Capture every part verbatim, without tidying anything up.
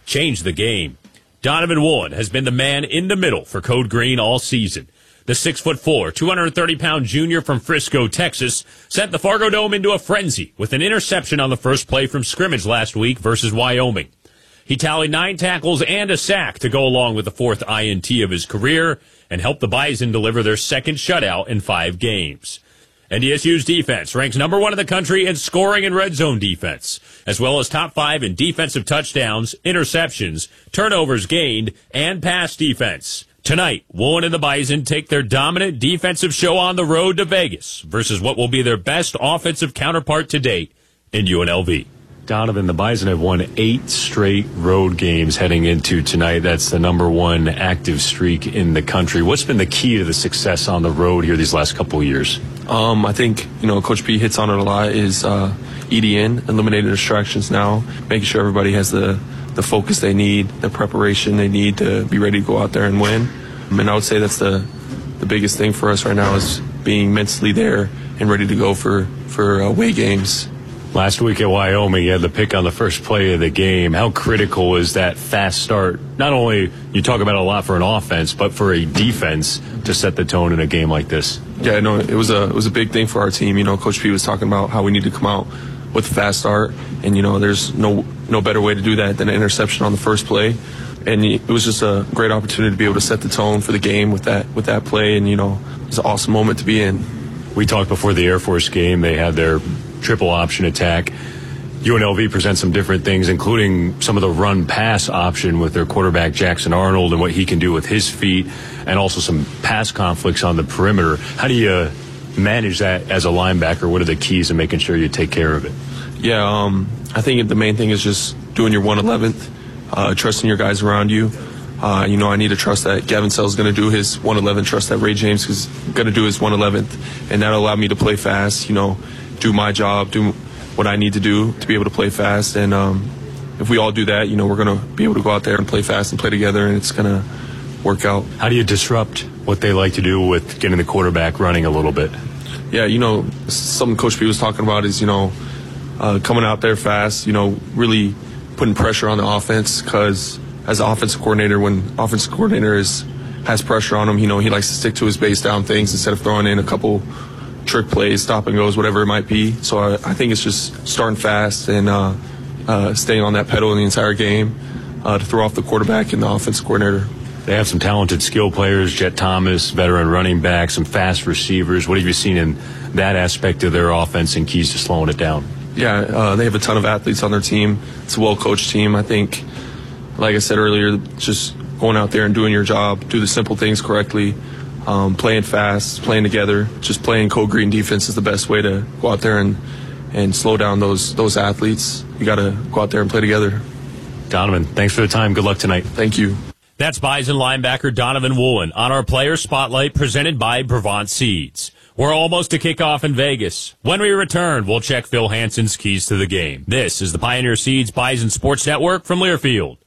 change the game. Donovan Woolen has been the man in the middle for Code Green all season. The six foot four, two hundred thirty pound junior from Frisco, Texas, sent the Fargo Dome into a frenzy with an interception on the first play from scrimmage last week versus Wyoming. He tallied nine tackles and a sack to go along with the fourth I N T of his career and helped the Bison deliver their second shutout in five games. N D S U's defense ranks number one in the country in scoring and red zone defense, as well as top five in defensive touchdowns, interceptions, turnovers gained, and pass defense. Tonight, Woolen and the Bison take their dominant defensive show on the road to Vegas versus what will be their best offensive counterpart to date in U N L V. Donovan, the Bison have won eight straight road games heading into tonight. That's the number one active streak in the country. What's been the key to the success on the road here these last couple of years? Um, I think, you know, Coach P hits on it a lot is uh, E D N, eliminating distractions now, making sure everybody has the, the focus they need, the preparation they need to be ready to go out there and win. And I would say that's the, the biggest thing for us right now is being mentally there and ready to go for, for uh, away games. Last week at Wyoming, you had the pick on the first play of the game. How critical is that fast start? Not only you talk about it a lot for an offense, but for a defense to set the tone in a game like this. Yeah, no, it was a it was a big thing for our team. You know, Coach P was talking about how we need to come out with a fast start, and you know, there's no no better way to do that than an interception on the first play. And it was just a great opportunity to be able to set the tone for the game with that with that play, and you know, it was an awesome moment to be in. We talked before the Air Force game. They had their triple option attack. U N L V presents some different things, including some of the run-pass option with their quarterback Jackson Arnold and what he can do with his feet, and also some pass conflicts on the perimeter. How do you manage that as a linebacker? What are the keys in making sure you take care of it? Yeah, um, I think the main thing is just doing your one eleventh, uh, trusting your guys around you. Uh, you know, I need to trust that Gavin Sell is going to do his one eleven, trust that Ray James is going to do his one eleventh, and that'll allow me to play fast, you know, do my job, do what I need to do to be able to play fast. And um, if we all do that, you know, we're going to be able to go out there and play fast and play together, and it's going to work out. How do you disrupt what they like to do with getting the quarterback running a little bit? Yeah, you know, something Coach P was talking about is, you know, uh, coming out there fast, you know, really putting pressure on the offense, because as an offensive coordinator, when offensive coordinator is has pressure on him, you know, he likes to stick to his base down things instead of throwing in a couple trick plays, stop and goes, whatever it might be. So I, I think it's just starting fast and uh, uh, staying on that pedal in the entire game uh, to throw off the quarterback and the offensive coordinator. They have some talented skill players, Jet Thomas, veteran running back, some fast receivers. What have you seen in that aspect of their offense and keys to slowing it down? Yeah, uh, they have a ton of athletes on their team. It's a well-coached team. I think, like I said earlier, just going out there and doing your job, do the simple things correctly, Um, playing fast, playing together, just playing Code Green defense is the best way to go out there and, and slow down those those athletes. You got to go out there and play together. Donovan, thanks for the time. Good luck tonight. Thank you. That's Bison linebacker Donovan Woolen on our Player Spotlight presented by Brevant Seeds. We're almost to kickoff in Vegas. When we return, we'll check Phil Hansen's keys to the game. This is the Pioneer Seeds Bison Sports Network from Learfield.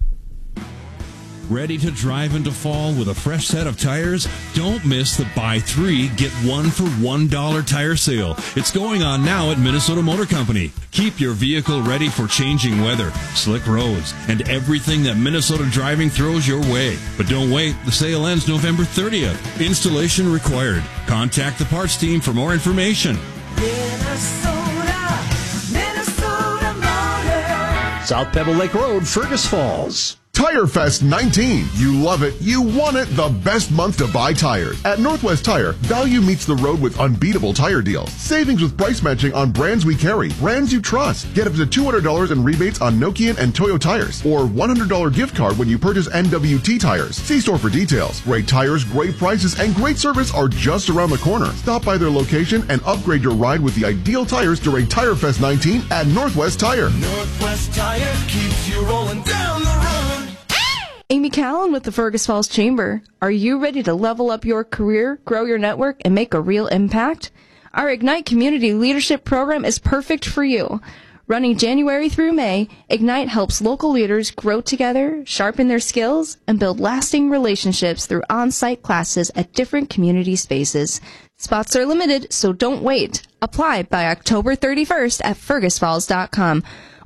Ready to drive into fall with a fresh set of tires? Don't miss the buy three, get one for one dollar tire sale. It's going on now at Minnesota Motor Company. Keep your vehicle ready for changing weather, slick roads, and everything that Minnesota driving throws your way. But don't wait, the sale ends November thirtieth. Installation required. Contact the parts team for more information. Minnesota, Minnesota Motor. South Pebble Lake Road, Fergus Falls. Tire Fest nineteen. You love it. You want it. The best month to buy tires. At Northwest Tire, value meets the road with unbeatable tire deals. Savings with price matching on brands we carry. Brands you trust. Get up to two hundred dollars in rebates on Nokian and Toyo tires. Or one hundred dollars gift card when you purchase N W T tires. See store for details. Great tires, great prices, and great service are just around the corner. Stop by their location and upgrade your ride with the ideal tires during Tire Fest nineteen at Northwest Tire. Northwest Tire keeps you rolling down the road. Amy Callan with the Fergus Falls Chamber. Are you ready to level up your career, grow your network, and make a real impact? Our Ignite Community Leadership Program is perfect for you. Running January through May, Ignite helps local leaders grow together, sharpen their skills, and build lasting relationships through on-site classes at different community spaces. Spots are limited, so don't wait. Apply by October thirty-first at fergus falls dot com.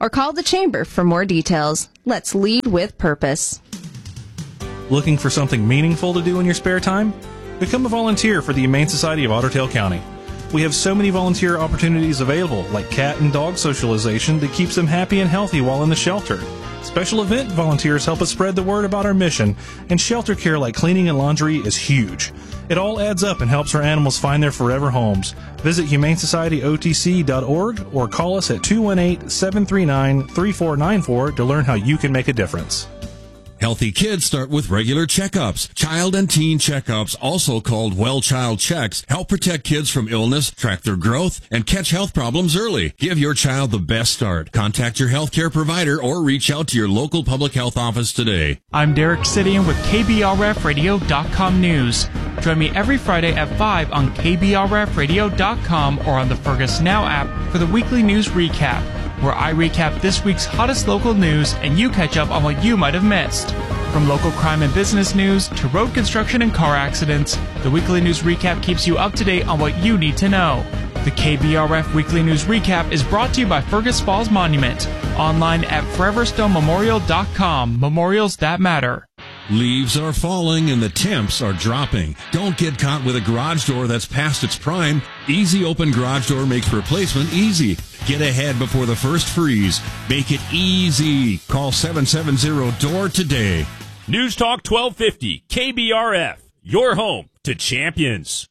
or call the Chamber for more details. Let's lead with purpose. Looking for something meaningful to do in your spare time? Become a volunteer for the Humane Society of Otter Tail County. We have so many volunteer opportunities available, like cat and dog socialization that keeps them happy and healthy while in the shelter. Special event volunteers help us spread the word about our mission, and shelter care like cleaning and laundry is huge. It all adds up and helps our animals find their forever homes. Visit humane society o t c dot org or call us at two one eight, seven three nine, three four nine four to learn how you can make a difference. Healthy kids start with regular checkups. Child and teen checkups, also called well child checks, help protect kids from illness, track their growth, and catch health problems early. Give your child the best start. Contact your healthcare provider or reach out to your local public health office today. I'm Derek Sidian with K B R F radio dot com News. Join me every Friday at five on K B R F radio dot com or on the Fergus Now app for the weekly news recap, where I recap this week's hottest local news and you catch up on what you might have missed. From local crime and business news to road construction and car accidents, the weekly news recap keeps you up to date on what you need to know. The K B R F Weekly News Recap is brought to you by Fergus Falls Monument, online at forever stone memorial dot com. Memorials that matter. Leaves are falling and the temps are dropping. Don't get caught with a garage door that's past its prime. Easy Open Garage Door makes replacement easy. Get ahead before the first freeze. Make it easy. Call seven seven zero D O O R today. News Talk twelve fifty, K B R F, your home to champions.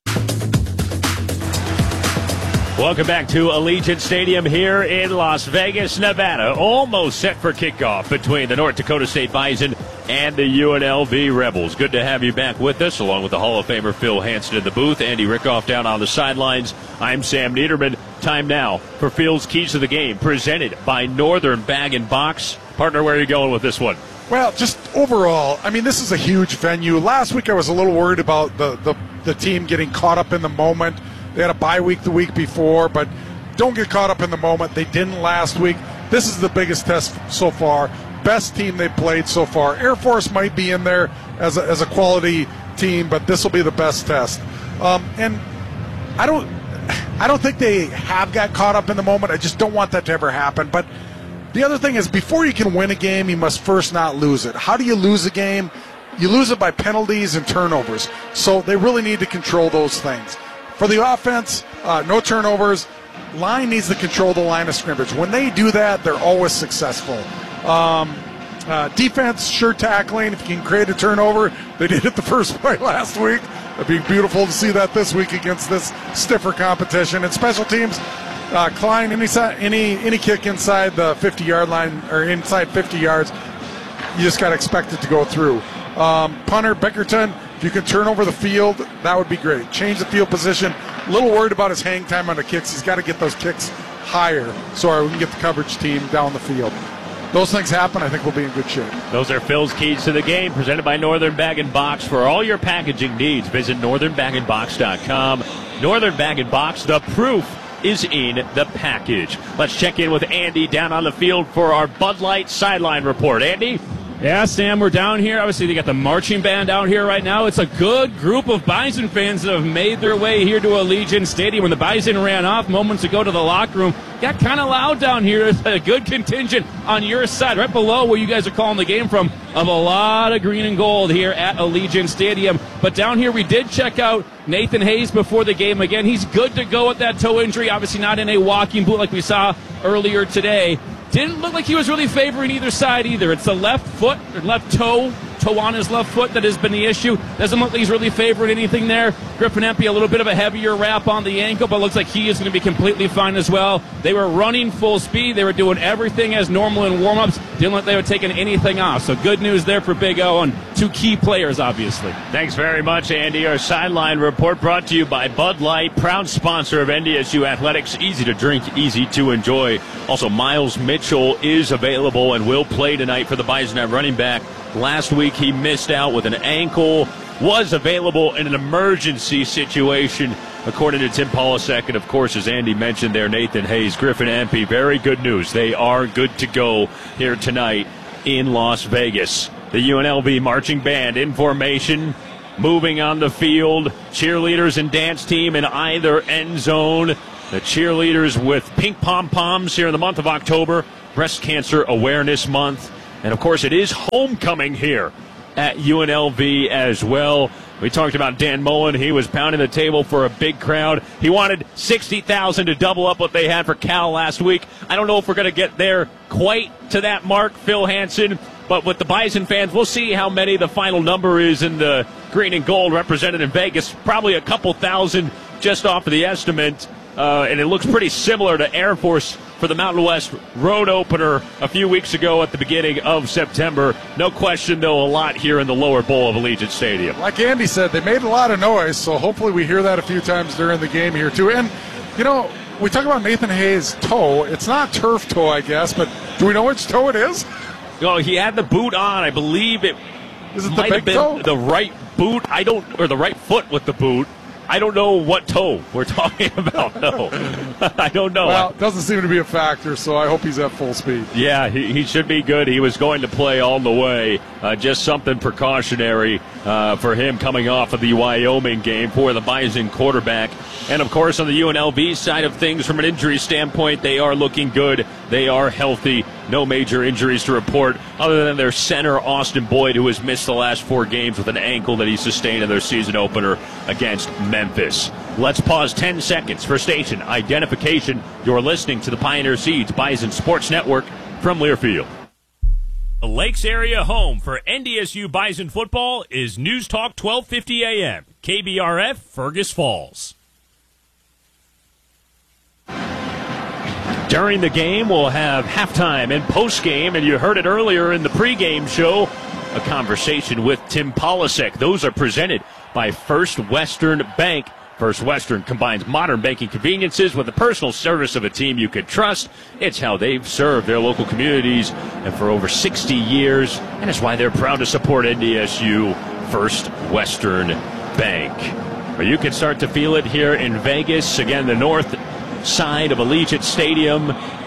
Welcome back to Allegiant Stadium here in Las Vegas, Nevada. Almost set for kickoff between the North Dakota State Bison and the U N L V Rebels. Good to have you back with us, along with the Hall of Famer Phil Hansen in the booth, Andy Rickoff down on the sidelines. I'm Sam Niederman. Time now for Phil's Keys to the Game, presented by Northern Bag and Box. Partner, where are you going with this one? Well, just overall, I mean, this is a huge venue. Last week I was a little worried about the, the, the team getting caught up in the moment. They had a bye week the week before, but don't get caught up in the moment. They didn't last week. This is the biggest test so far. Best team they've played so far. Air Force might be in there as a, as a quality team, but this will be the best test. Um, and I don't, I don't think they have got caught up in the moment. I just don't want that to ever happen. But the other thing is, before you can win a game, you must first not lose it. How do you lose a game? You lose it by penalties and turnovers. So they really need to control those things. For the offense, uh, no turnovers. Line needs to control the line of scrimmage. When they do that, they're always successful. Um, uh, defense, sure tackling. If you can create a turnover, they did it the first play last week. It'd be beautiful to see that this week against this stiffer competition. And special teams, uh, Klein, any, any any kick inside the fifty-yard line or inside fifty yards, you just got to expect it to go through. Um, punter, Bickerton, if you can turn over the field, that would be great. Change the field position. A little worried about his hang time on the kicks. He's got to get those kicks higher so we can get the coverage team down the field. Those things happen, I think we'll be in good shape. Those are Phil's Keys to the Game, presented by Northern Bag and Box. For all your packaging needs, visit northern bag and box dot com. Northern Bag and Box, the proof is in the package. Let's check in with Andy down on the field for our Bud Light sideline report. Andy? Yeah, Sam, we're down here. Obviously, they got the marching band out here right now. It's a good group of Bison fans that have made their way here to Allegiant Stadium. When the Bison ran off moments ago to the locker room, got kind of loud down here. It's a good contingent on your side, right below where you guys are calling the game from, of a lot of green and gold here at Allegiant Stadium. But down here, we did check out Nathan Hayes before the game. Again, he's good to go with that toe injury. Obviously not in a walking boot like we saw earlier today. Didn't look like he was really favoring either side either. It's the left foot, or left toe, toe on his left foot that has been the issue. Doesn't look like he's really favoring anything there. Griffin Empey, a little bit of a heavier wrap on the ankle, but looks like he is going to be completely fine as well. They were running full speed. They were doing everything as normal in warm-ups. Didn't look like they were taking anything off. So good news there for Big O and two key players, obviously. Thanks very much, Andy. Our sideline report brought to you by Bud Light, proud sponsor of N D S U Athletics. Easy to drink, easy to enjoy. Also, Miles Mitchell is available and will play tonight for the Bison at running back. Last week, he missed out with an ankle, was available in an emergency situation, according to Tim Polasek. And, of course, as Andy mentioned there, Nathan Hayes, Griffin Empey, very good news. They are good to go here tonight in Las Vegas. The U N L V marching band in formation, moving on the field. Cheerleaders and dance team in either end zone. The cheerleaders with pink pom-poms here in the month of October. Breast Cancer Awareness Month. And, of course, it is homecoming here at U N L V as well. We talked about Dan Mullen. He was pounding the table for a big crowd. He wanted sixty thousand to double up what they had for Cal last week. I don't know if we're going to get there quite to that mark, Phil Hansen. But with the Bison fans, we'll see how many the final number is in the green and gold represented in Vegas. Probably a couple thousand just off of the estimate. Uh, and it looks pretty similar to Air Force for the Mountain West road opener a few weeks ago at the beginning of September. No question, though, a lot here in the lower bowl of Allegiant Stadium. Like Andy said, they made a lot of noise, so hopefully we hear that a few times during the game here, too. And, you know, we talk about Nathan Hayes' toe. It's not turf toe, I guess, but do we know which toe it is? No, he had the boot on. I believe it, is it might the have big been toe? the right boot. I don't, or the right foot with the boot. I don't know what toe we're talking about, though. I don't know. Well, it doesn't seem to be a factor, so I hope he's at full speed. Yeah, he, he should be good. He was going to play all the way. Uh, just something precautionary uh, for him coming off of the Wyoming game for the Bison quarterback. And, of course, on the U N L V side of things, from an injury standpoint, they are looking good. They are healthy. No major injuries to report other than their center, Austin Boyd, who has missed the last four games with an ankle that he sustained in their season opener against Memphis. Let's pause ten seconds for station identification. You're listening to the Pioneer Seeds Bison Sports Network from Learfield. The Lakes area home for N D S U Bison football is News Talk twelve fifty A M, K B R F, Fergus Falls. During the game, we'll have halftime and postgame, and you heard it earlier in the pregame show, a conversation with Tim Polasek. Those are presented by First Western Bank. First Western combines modern banking conveniences with the personal service of a team you can trust. It's how they've served their local communities and for over sixty years, and it's why they're proud to support N D S U First Western Bank. Well, you can start to feel it here in Vegas. Again, the north side of Allegiant Stadium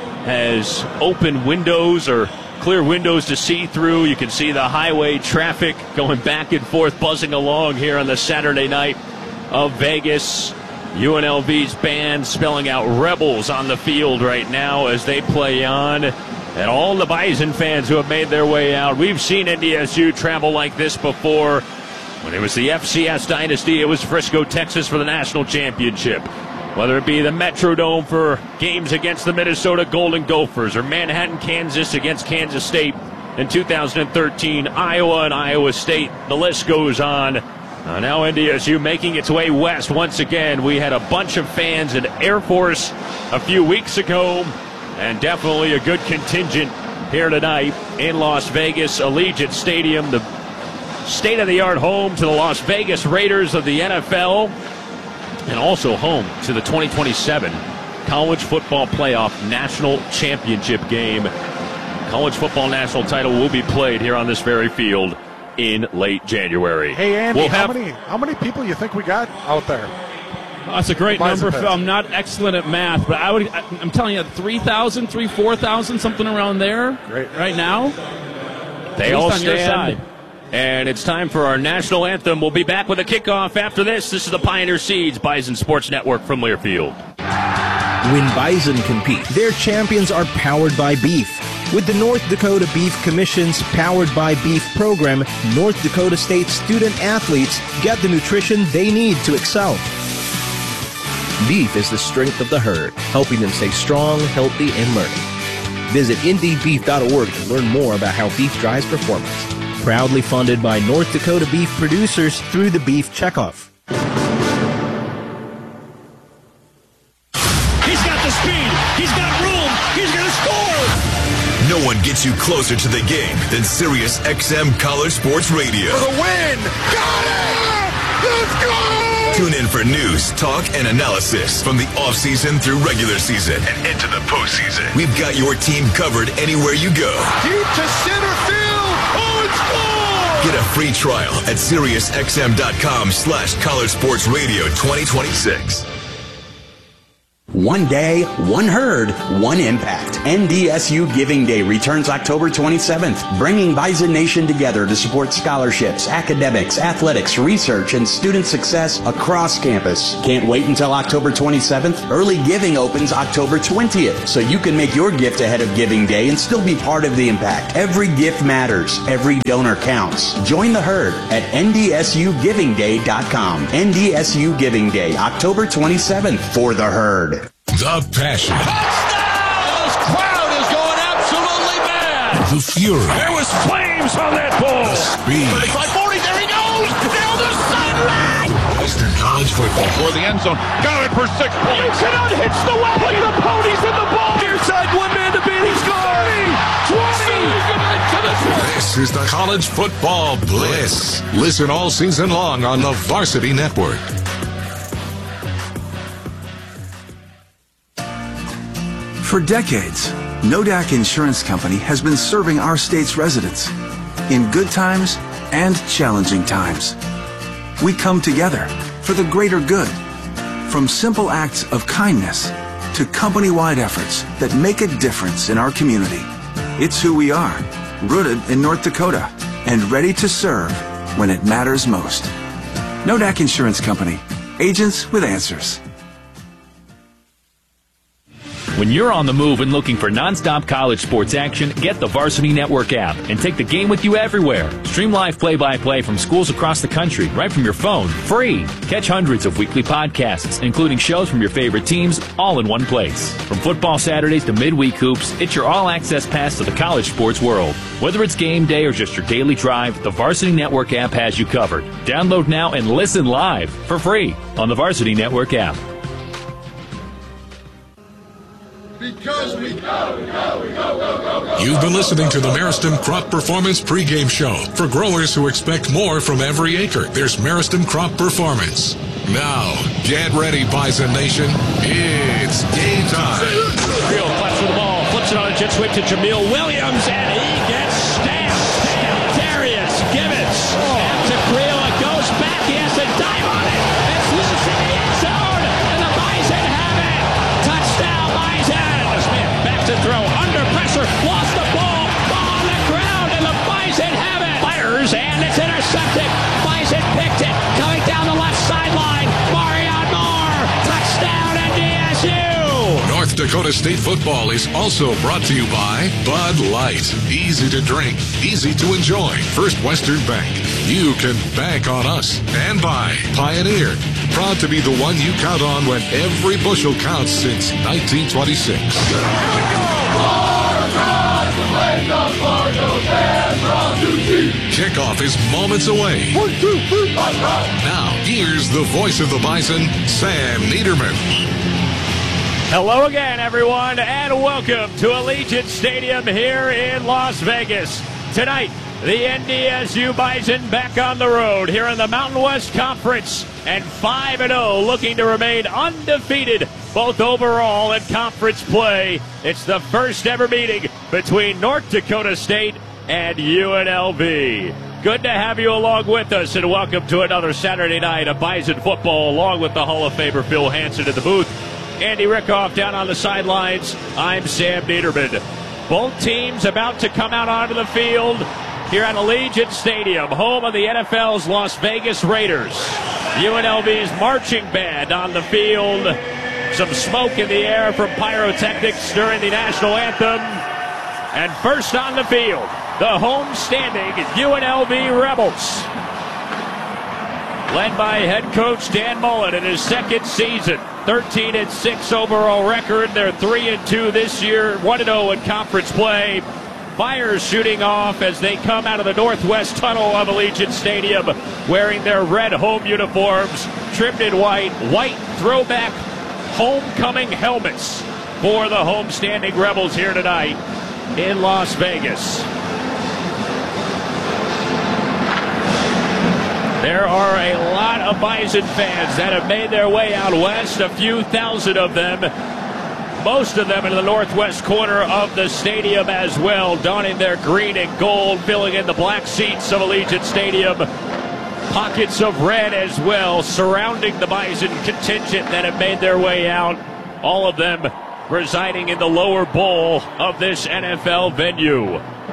has open windows or clear windows to see through. You can see the highway traffic going back and forth, buzzing along here on the Saturday night of Vegas. U N L V's band spelling out Rebels on the field right now as they play on. And all the Bison fans who have made their way out. We've seen N D S U travel like this before. When it was the F C S dynasty, it was Frisco, Texas for the national championship. Whether it be the Metrodome for games against the Minnesota Golden Gophers or Manhattan, Kansas against Kansas State in two thousand thirteen, Iowa and Iowa State, the list goes on. Uh, now N D S U making its way west once again. We had a bunch of fans at Air Force a few weeks ago, and definitely a good contingent here tonight in Las Vegas, Allegiant Stadium, the state-of-the-art home to the Las Vegas Raiders of the N F L, and also home to the twenty twenty-seven College Football Playoff National Championship game. College football national title will be played here on this very field in late January. Hey, Andy, we'll how have, many how many people you think we got out there? That's a great Bison number, fans. Phil. I'm not excellent at math, but I would, I'm telling you, three thousand, three, four thousand, something around there. Great. Right now. They At all least on your stand. side. And it's time for our national anthem. We'll be back with a kickoff after this. This is the Pioneer Seeds Bison Sports Network from Learfield. When Bison compete, their champions are powered by beef. With the North Dakota Beef Commission's Powered by Beef program, North Dakota State student athletes get the nutrition they need to excel. Beef is the strength of the herd, helping them stay strong, healthy, and learning. Visit indeed beef dot org to learn more about how beef drives performance. Proudly funded by North Dakota beef producers through the Beef Checkoff. He's got the speed. He's got room. He's going to score. No one gets you closer to the game than Sirius X M College Sports Radio. For the win. Got it. Let's go. Tune in for news, talk, and analysis from the offseason through regular season and into the postseason. We've got your team covered anywhere you go. Deep to center field. Oh, it's gone. Get a free trial at SiriusXM.com slash College Sports Radio twenty twenty-six. One day, one herd, one impact. N D S U Giving Day returns October twenty-seventh, bringing Bison Nation together to support scholarships, academics, athletics, research, and student success across campus. Can't wait until October twenty-seventh? Early giving opens October twentieth, so you can make your gift ahead of Giving Day and still be part of the impact. Every gift matters. Every donor counts. Join the herd at N D S U giving day dot com. N D S U Giving Day, October twenty-seventh, for the herd. The passion. Touchdown! This crowd is going absolutely mad. The fury. There was flames on that ball. The speed. thirty-five forty, there he goes! Down the sideline! Western College football. For the end zone. Got it for six points. You cannot hitch the wagon. Look at the ponies in the ball. Near side, one man to beat. He's scoring. twenty. This is the College Football Bliss. Listen all season long on the Varsity Network. For decades, Nodak Insurance Company has been serving our state's residents in good times and challenging times. We come together for the greater good, from simple acts of kindness to company-wide efforts that make a difference in our community. It's who we are, rooted in North Dakota and ready to serve when it matters most. Nodak Insurance Company, agents with answers. When you're on the move and looking for nonstop college sports action, get the Varsity Network app and take the game with you everywhere. Stream live play-by-play from schools across the country right from your phone, free. Catch hundreds of weekly podcasts, including shows from your favorite teams, all in one place. From football Saturdays to midweek hoops, it's your all-access pass to the college sports world. Whether it's game day or just your daily drive, the Varsity Network app has you covered. Download now and listen live for free on the Varsity Network app. Because we go, we go, we go, go, go, go. You've been listening to the Meristem Crop Performance pregame show. For growers who expect more from every acre, there's Meristem Crop Performance. Now, get ready, Bison Nation. It's game time. Real flaps for the ball, flips it on a jet sweep to Jamil Williams, and he gets stamped. Darius Gibbons. And to Creel, it goes back. He has to dive on it. It's loose in the end zone, and the Bison have it. Touchdown, Bison. Smith back to throw, under pressure, lost the ball, ball on the ground, and the Bison have it. Fires, and it's intercepted. Bison picked it, coming down the left sideline. Marion Moore, touchdown, N D S U. North Dakota State football is also brought to you by Bud Light. Easy to drink, easy to enjoy. First Western Bank. You can bank on us. And by Pioneer. Proud to be the one you count on when every bushel counts since nineteen twenty-six. Kickoff is moments away. One, two, three, five, five. Now, here's the voice of the Bison, Sam Niederman. Hello again, everyone, and welcome to Allegiant Stadium here in Las Vegas. Tonight, the N D S U Bison back on the road here in the Mountain West Conference, and five and oh, looking to remain undefeated both overall and conference play. It's the first ever meeting between North Dakota State and U N L V. Good to have you along with us, and welcome to another Saturday night of Bison football, along with the Hall of Famer Phil Hansen in the booth. Andy Rickoff down on the sidelines. I'm Sam Niederman. Both teams about to come out onto the field here at Allegiant Stadium, home of the N F L's Las Vegas Raiders. U N L V's marching band on the field. Some smoke in the air from pyrotechnics during the national anthem. And first on the field, the home-standing U N L V Rebels, led by head coach Dan Mullen in his second season. thirteen and six overall record. They're three and two this year, one and oh in conference play. Fires shooting off as they come out of the northwest tunnel of Allegiant Stadium, wearing their red home uniforms, trimmed in white, white throwback homecoming helmets for the homestanding Rebels here tonight in Las Vegas. There are a lot of Bison fans that have made their way out west, a few thousand of them, most of them in the northwest corner of the stadium as well, donning their green and gold, filling in the black seats of Allegiant Stadium. Pockets of red as well surrounding the Bison contingent that have made their way out. all of them residing in the lower bowl of this N F L venue.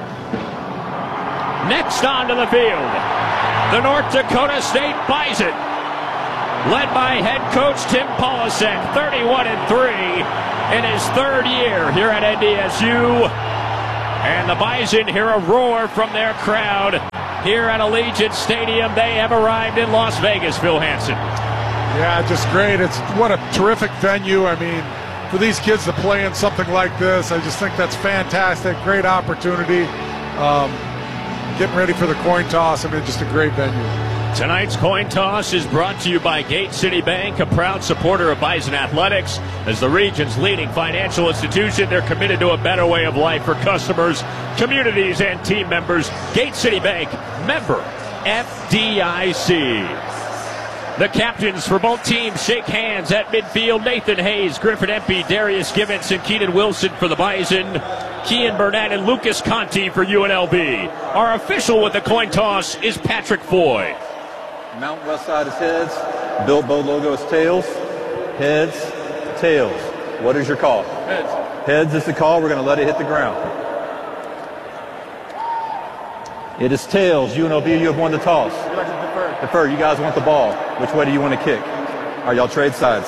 Next onto the field, the North Dakota State Bison, led by head coach Tim Polasek, thirty-one and three in his third year here at N D S U. And the Bison hear a roar from their crowd here at Allegiant Stadium. They have arrived in Las Vegas, Phil Hansen. Yeah, just great. It's what a terrific venue. I mean, for these kids to play in something like this, I just think that's fantastic. Great opportunity. Um, getting ready for the coin toss. I mean, just a great venue. Tonight's coin toss is brought to you by Gate City Bank, a proud supporter of Bison Athletics. As the region's leading financial institution, they're committed to a better way of life for customers, communities, and team members. Gate City Bank, member F D I C. The captains for both teams shake hands at midfield. Nathan Hayes, Griffin Empey, Darius Givens, and Keenan Wilson for the Bison. Kian Burnett and Lucas Conti for U N L V. Our official with the coin toss is Patrick Foy. Mountain West side is heads. Bill Bow logo is tails. Heads, tails. What is your call? Heads. Heads is the call. We're going to let it hit the ground. It is tails. U N L V, you have won the toss. We'd like to defer. Defer. You guys want the ball. Which way do you want to kick? All right, y'all trade sides.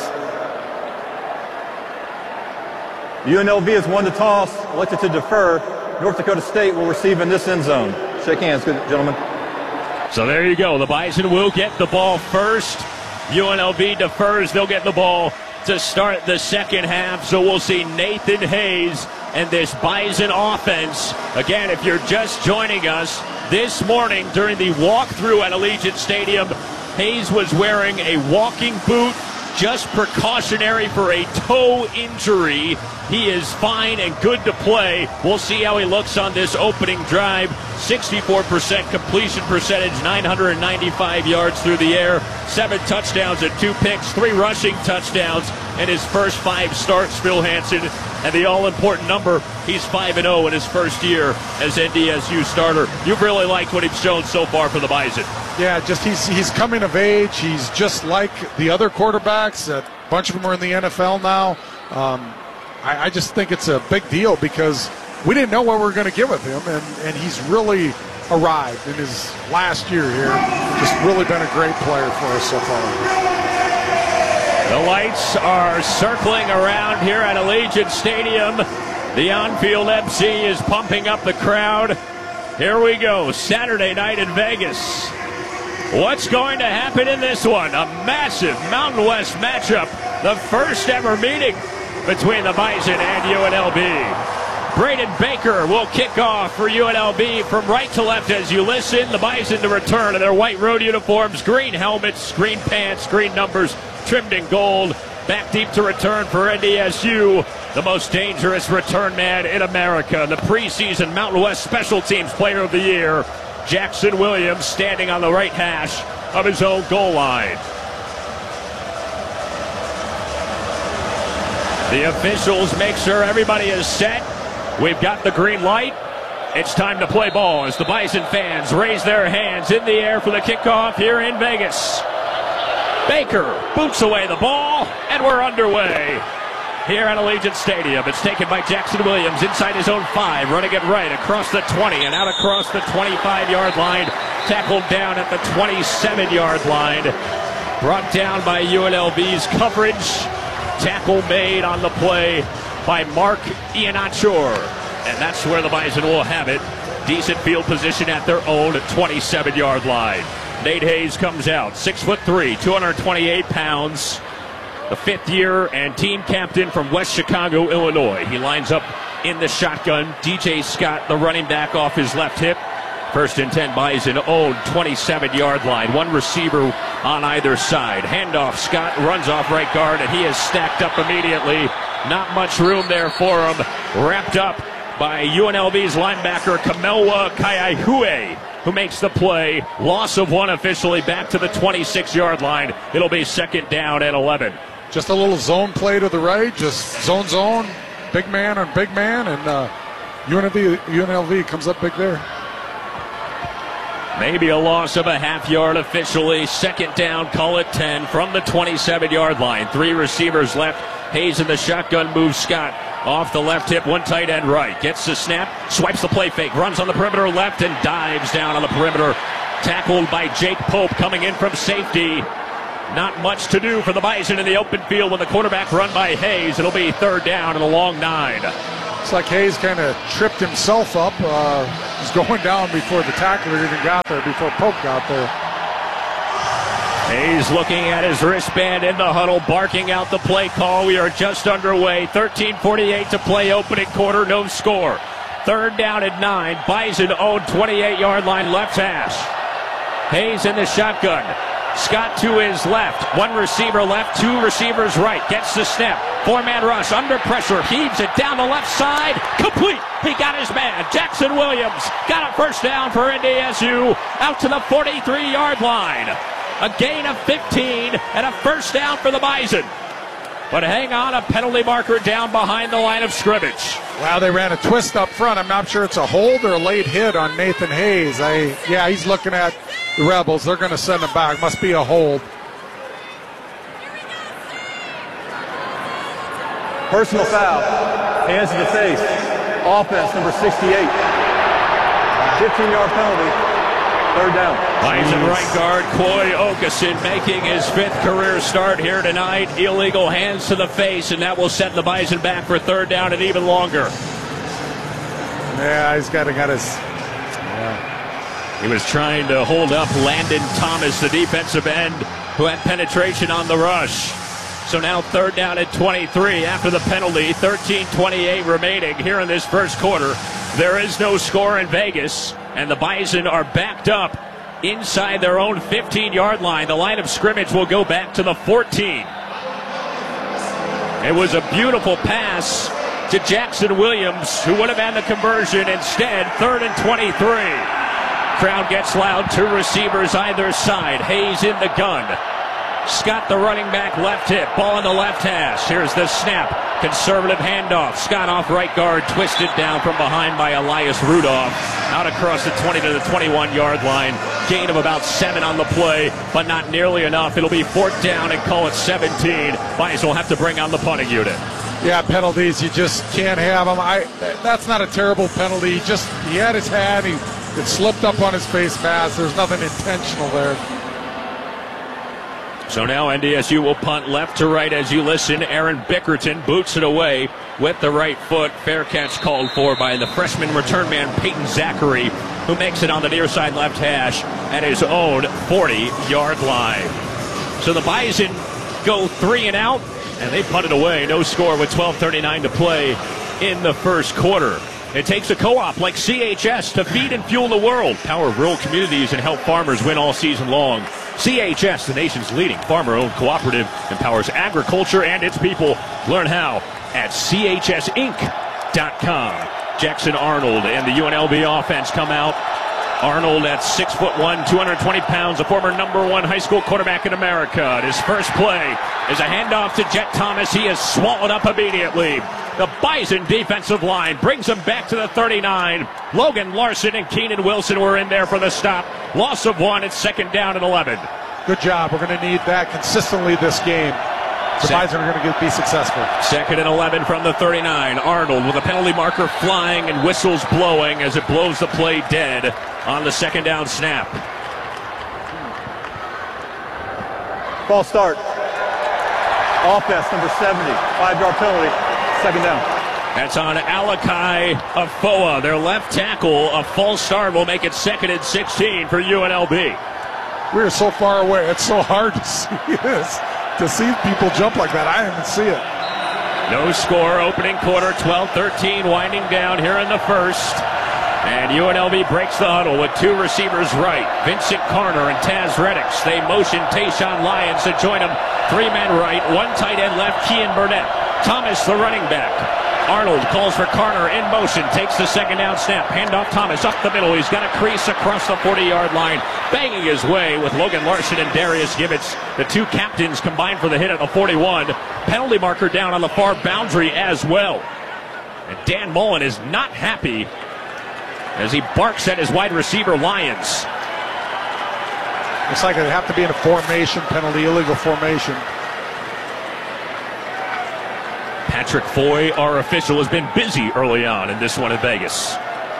U N L V has won the toss. Elected to defer. North Dakota State will receive in this end zone. Shake hands, good gentlemen. So there you go. The Bison will get the ball first. U N L V defers. They'll get the ball to start the second half. So we'll see Nathan Hayes and this Bison offense. Again, if you're just joining us, this morning during the walkthrough at Allegiant Stadium, Hayes was wearing a walking boot, just precautionary for a toe injury. He is fine and good to play. We'll see how he looks on this opening drive. sixty-four percent completion percentage, nine hundred ninety-five yards through the air, seven touchdowns and two picks, three rushing touchdowns in his first five starts, Phil Hansen. And the all-important number, he's five and oh in his first year as N D S U starter. You've really liked what he's shown so far for the Bison. Yeah, just he's he's coming of age. He's just like the other quarterbacks. A bunch of them are in the N F L now. Um, I, I just think it's a big deal because we didn't know what we were going to get with him, and, and he's really arrived in his last year here. Just really been a great player for us so far. The lights are circling around here at Allegiant Stadium. The on-field M C is pumping up the crowd. Here we go, Saturday night in Vegas. What's going to happen in this one? A massive Mountain West matchup. The first ever meeting between the Bison and U N L V. Braden Baker will kick off for U N L V from right to left as you listen. The Bison to return in their white road uniforms, green helmets, green pants, green numbers, trimmed in gold. Back deep to return for N D S U, the most dangerous return man in America. The preseason Mountain West Special Teams Player of the Year, Jackson Williams, standing on the right hash of his own goal line. The officials make sure everybody is set. We've got the green light. It's time to play ball as the Bison fans raise their hands in the air for the kickoff here in Vegas. Baker boots away the ball, and we're underway here at Allegiant Stadium. It's taken by Jackson Williams inside his own five, running it right across the twenty and out across the twenty-five-yard line. Tackled down at the twenty-seven-yard line. Brought down by U N L V's coverage. Tackle made on the play by Mark Iannachor. And that's where the Bison will have it. Decent field position at their own twenty-seven-yard line. Nate Hayes comes out, six foot three, two hundred twenty-eight pounds. The fifth year and team captain from West Chicago, Illinois. He lines up in the shotgun. D J Scott, the running back, off his left hip. First and ten, Bison own twenty-seven-yard line. One receiver on either side. Handoff, Scott runs off right guard, and he is stacked up immediately. Not much room there for him. Wrapped up by U N L V's linebacker, Kamelwa Kaiahue, who makes the play. Loss of one officially back to the twenty-six-yard line. It'll be second down and eleven. Just a little zone play to the right, just zone zone, big man on big man, and uh, U N L V, U N L V comes up big there. Maybe a loss of a half yard officially. Second down, call it ten from the twenty-seven-yard line. Three receivers left Hayes in the shotgun moves Scott off the left hip, one tight end right. Gets the snap, swipes the play fake, runs on the perimeter left, and dives down on the perimeter. Tackled by Jake Pope coming in from safety. Not much to do for the Bison in the open field when the quarterback run by Hayes. It'll be third down and a long nine. It's like Hayes kind of tripped himself up. Uh, he's going down before the tackler even got there, before Pope got there. Hayes looking at his wristband in the huddle, barking out the play call. We are just underway. thirteen forty-eight to play, opening quarter, no score. Third down at nine. Bison own twenty-eight-yard line left hash. Hayes in the shotgun. Scott to his left. One receiver left, two receivers right. Gets the snap. Four-man rush under pressure. Heaves it down the left side. Complete. He got his man. Jackson Williams got a first down for N D S U out to the forty-three-yard line. A gain of fifteen and a first down for the Bison. But hang on, a penalty marker down behind the line of scrimmage. Wow, they ran a twist up front. I'm not sure it's a hold or a late hit on Nathan Hayes. I, yeah, he's looking at the Rebels. They're going to send him back. Must be a hold. Personal foul. Hands to the face. Offense, number sixty-eight. fifteen-yard penalty. Third down. Bison right guard Coy Okeson making his fifth career start here tonight. Illegal hands to the face, and that will set the Bison back for third down and even longer. Yeah, he's got to got his. Yeah. He was trying to hold up Landon Thomas, the defensive end, who had penetration on the rush. So now third down at twenty-three after the penalty. thirteen twenty-eight remaining here in this first quarter. There is no score in Vegas, and the Bison are backed up inside their own fifteen-yard line. The line of scrimmage will go back to the fourteen. It was a beautiful pass to Jackson Williams, who would have had the conversion. Instead, third and twenty-three. Crowd gets loud. Two receivers either side. Hayes in the gun. Scott, the running back, left hip. Ball on the left hash. Here's the snap. Conservative handoff. Scott off right guard. Twisted down from behind by Elias Rudolph. Out across the twenty to the twenty-one-yard line. Gain of about seven on the play, but not nearly enough. It'll be fourth down and call it seventeen. Bison will have to bring on the punting unit. Yeah, penalties. You just can't have them. I. That's not a terrible penalty. He just, he had his hand. He, it slipped up on his face mask. There's nothing intentional there. So now N D S U will punt left to right as you listen. Aaron Bickerton boots it away with the right foot. Fair catch called for by the freshman return man Peyton Zachary, who makes it on the near side left hash at his own forty-yard line. So the Bison go three and out, and they punt it away. No score with twelve thirty-nine to play in the first quarter. It takes a co-op like C H S to feed and fuel the world, power rural communities, and help farmers win all season long. C H S, the nation's leading farmer-owned cooperative, empowers agriculture and its people. Learn how at C H S inc dot com. Jackson Arnold and the U N L V offense come out. Arnold at six foot one, two hundred twenty pounds, a former number one high school quarterback in America. And his first play is a handoff to Jet Thomas. He is swallowed up immediately. The Bison defensive line brings him back to the thirty-nine. Logan Larson and Keenan Wilson were in there for the stop. Loss of one. It's second down and eleven. Good job. We're going to need that consistently this game. The Bison are going to be successful. Second and eleven from the thirty-nine. Arnold with a penalty marker flying and whistles blowing as it blows the play dead on the second down snap. False start. Offense, number seventy. Five-yard penalty. Second down. That's on Alakai Afoa, their left tackle. A false start will make it second and sixteen for U N L V. We're so far away. It's so hard to see this. To see people jump like that, I didn't see it. No score, opening quarter, twelve thirteen, winding down here in the first. And U N L V breaks the huddle with two receivers right. Vincent Carner and Taz Reddix. They motion Tayshawn Lyons to join him. Three men right, one tight end left, Kian Burnett. Thomas, the running back. Arnold calls for Carner in motion, takes the second down snap. Handoff Thomas up the middle. He's got a crease across the forty-yard line, banging his way with Logan Larson and Darius Gibbets. The two captains combined for the hit at the forty-one. Penalty marker down on the far boundary as well. And Dan Mullen is not happy as he barks at his wide receiver Lyons. Looks like it'd have to be in a formation penalty, illegal formation. Patrick Foy, our official, has been busy early on in this one in Vegas.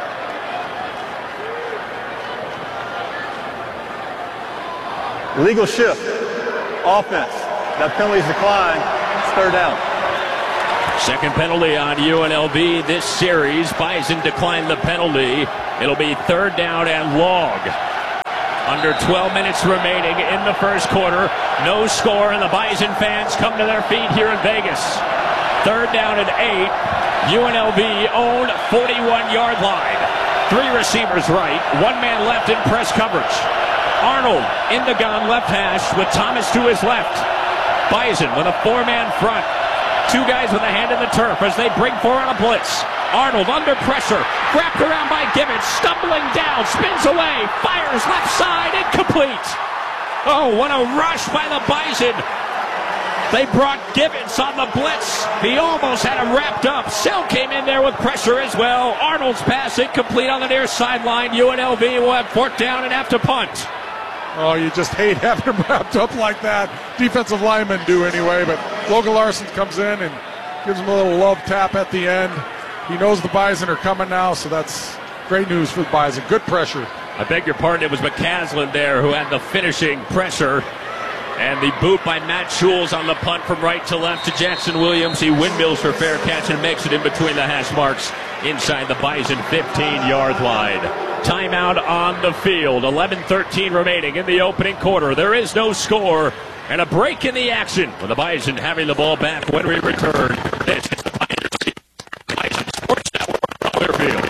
Illegal shift. Offense. That penalty's declined. It's third down. Second penalty on U N L V this series. Bison declined the penalty. It'll be third down and long. Under twelve minutes remaining in the first quarter. No score, and the Bison fans come to their feet here in Vegas. Third down and eight. U N L V own forty-one-yard line. Three receivers right. One man left in press coverage. Arnold in the gun, left hash, with Thomas to his left. Bison with a four-man front. Two guys with a hand in the turf as they bring four on a blitz. Arnold under pressure, wrapped around by Gibbons, stumbling down, spins away, fires left side, incomplete. Oh, what a rush by the Bison. They brought Gibbons on the blitz. He almost had him wrapped up. Sell came in there with pressure as well. Arnold's pass incomplete on the near sideline. U N L V will have fourth down and have to punt. Oh, you just hate having him wrapped up like that. Defensive linemen do anyway, but Logan Larson comes in and gives him a little love tap at the end. He knows the Bison are coming now, so that's great news for the Bison. Good pressure. I beg your pardon, it was McCaslin there who had the finishing pressure. And the boot by Matt Schules on the punt from right to left to Jackson Williams. He windmills for fair catch and makes it in between the hash marks inside the Bison fifteen-yard line. Timeout on the field. eleven thirteen remaining in the opening quarter. There is no score and a break in the action with the Bison having the ball back when we return. This is the Bison Sports Network on Clearfield.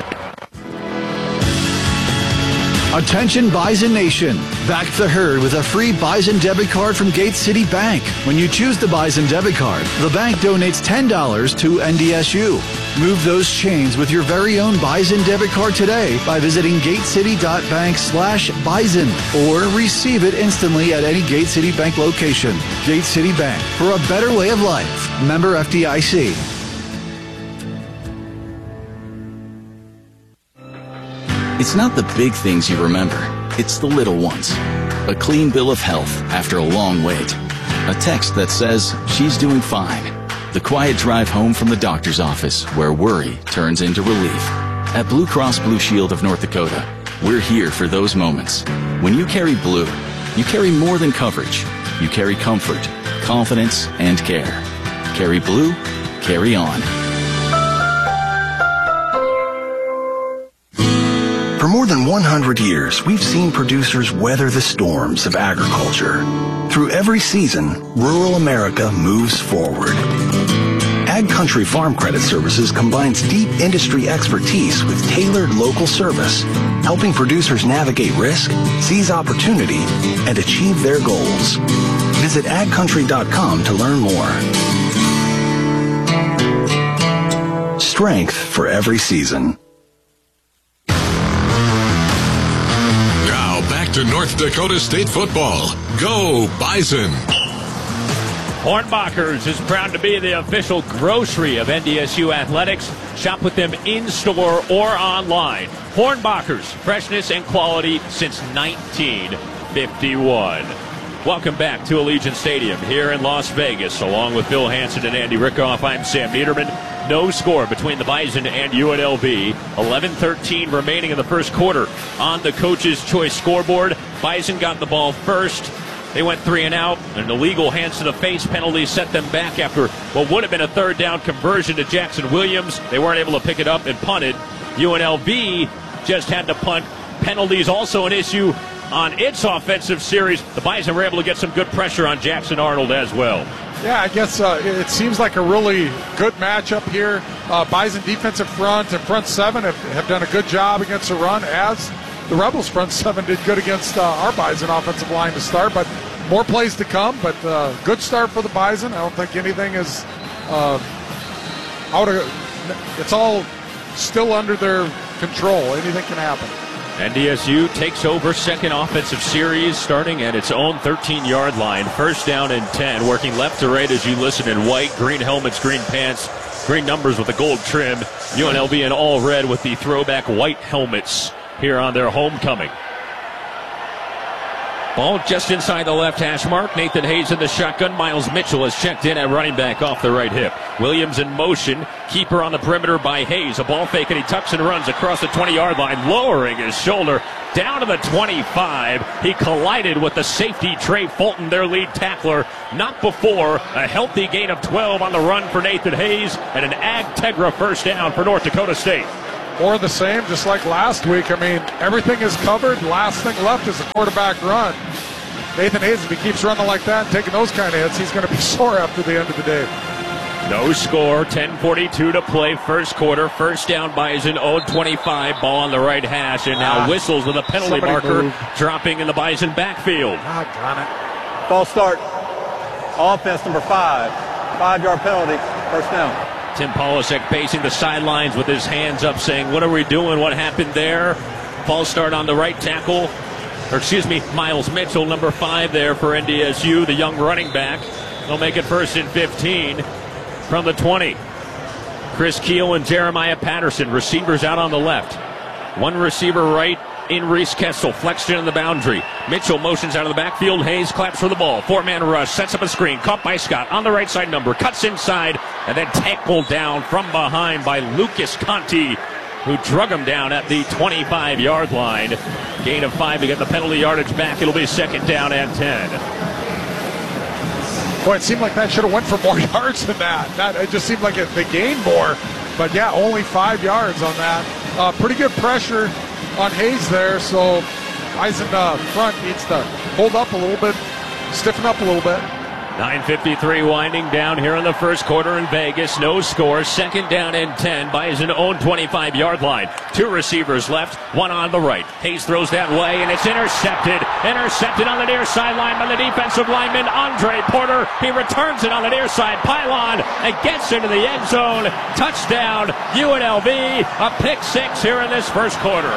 Attention Bison Nation. Back the herd with a free Bison debit card from Gate City Bank. When you choose the Bison debit card, the bank donates ten dollars to N D S U. Move those chains with your very own Bison debit card today by visiting gatecity.bank slash bison or receive it instantly at any Gate City Bank location. Gate City Bank, for a better way of life. Member F D I C. It's not the big things you remember. It's the little ones. A clean bill of health after a long wait. A text that says she's doing fine. The quiet drive home from the doctor's office where worry turns into relief. At Blue Cross Blue Shield of North Dakota, we're here for those moments. When you carry blue, you carry more than coverage. You carry comfort, confidence, and care. Carry blue, carry on. For more than one hundred years, we've seen producers weather the storms of agriculture. Through every season, rural America moves forward. Ag Country Farm Credit Services combines deep industry expertise with tailored local service, helping producers navigate risk, seize opportunity, and achieve their goals. Visit ag country dot com to learn more. Strength for every season. To North Dakota State football. Go Bison! Hornbachers is proud to be the official grocery of N D S U athletics. Shop with them in-store or online. Hornbachers, freshness and quality since nineteen fifty-one. Welcome back to Allegiant Stadium here in Las Vegas. Along with Bill Hansen and Andy Rickoff, I'm Sam Niederman. No score between the Bison and U N L V. eleven thirteen remaining in the first quarter on the Coach's Choice scoreboard. Bison got the ball first. They went three and out. An illegal hands to the face penalty set them back after what would have been a third down conversion to Jackson Williams. They weren't able to pick it up and punted. U N L V just had to punt. Penalties also an issue on its offensive series. The Bison were able to get some good pressure on Jackson Arnold as well. Yeah, I guess uh, it seems like a really good matchup here. Uh, Bison defensive front and front seven have, have done a good job against the run, as the Rebels front seven did good against uh, our Bison offensive line to start. But more plays to come, but uh, good start for the Bison. I don't think anything is uh, out of, it's all still under their control. Anything can happen. N D S U takes over second offensive series starting at its own thirteen-yard line. First down and ten, working left to right as you listen in white, green helmets, green pants, green numbers with the gold trim. U N L V in all red with the throwback white helmets here on their homecoming. Ball just inside the left hash mark. Nathan Hayes in the shotgun. Miles Mitchell has checked in at running back off the right hip. Williams in motion. Keeper on the perimeter by Hayes. A ball fake, and he tucks and runs across the twenty-yard line, lowering his shoulder down to the twenty-five. He collided with the safety, Trey Fulton, their lead tackler. Not before. A healthy gain of twelve on the run for Nathan Hayes, and an Ag Tegra first down for North Dakota State. More of the same, just like last week. I mean, everything is covered. Last thing left is a quarterback run. Nathan Hayes, if he keeps running like that and taking those kind of hits, he's going to be sore after the end of the day. No score, ten forty-two to play, first quarter. First down, Bison, oh twenty-five, ball on the right hash, and now ah, whistles with a penalty marker move. Dropping in the Bison backfield. God darn it. Ball start. Offense number five. Five-yard penalty, first down. Tim Polasek pacing the sidelines with his hands up, saying, what are we doing? What happened there? False start on the right tackle. Or excuse me, Miles Mitchell, number five there for N D S U, the young running back. They'll make it first and fifteen from the twenty. Chris Keel and Jeremiah Patterson, receivers out on the left. One receiver right in Reese Kessel, flexed in the boundary. Mitchell motions out of the backfield. Hayes claps for the ball. Four-man rush, sets up a screen. Caught by Scott on the right side number. Cuts inside and then tackled down from behind by Lucas Conti, who drug him down at the twenty-five-yard line. Gain of five to get the penalty yardage back. It'll be second down and ten. Boy, it seemed like that should have went for more yards than that. That it just seemed like it, they gained more. But, yeah, only five yards on that. Uh, pretty good pressure on Hayes there, so Bison uh, front needs to hold up a little bit, stiffen up a little bit. nine fifty-three winding down here in the first quarter in Vegas. No score. Second down and ten. Bison own twenty-five-yard line. Two receivers left, one on the right. Hayes throws that way, and it's intercepted. Intercepted on the near sideline by the defensive lineman, Andre Porter. He returns it on the near side pylon and gets into the end zone. Touchdown, U N L V. A pick six here in this first quarter.